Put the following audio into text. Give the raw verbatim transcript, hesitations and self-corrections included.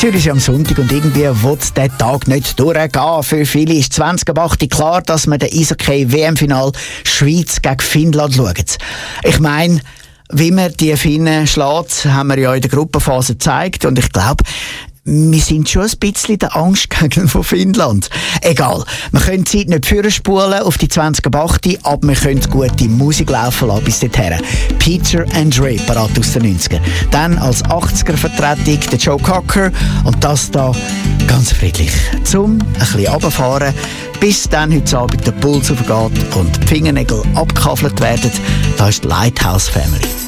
Zürich ist ja am Sonntag und irgendwie will der Tag nicht durchgehen. Für viele ist zwanzig ab acht klar, dass man den Eishockey-W M-Final Schweiz gegen Finnland schaut. Ich meine, wie man die Finnen schlägt, haben wir ja in der Gruppenphase gezeigt und ich glaube, wir sind schon ein bisschen der Angstgegner von Finnland. Egal, wir können die Zeit nicht vorspulen auf die zwanzig ab acht, aber wir können gute Musik laufen lassen bis dorthin. Peter and Ray, parat aus den neunziger. Dann als achtziger-Vertretung der Joe Cocker und das da ganz friedlich. Zum ein bisschen runterfahren, bis dann heute Abend der Puls aufgeht und die Fingernägel abgekaffelt werden. Da ist die Lighthouse Family.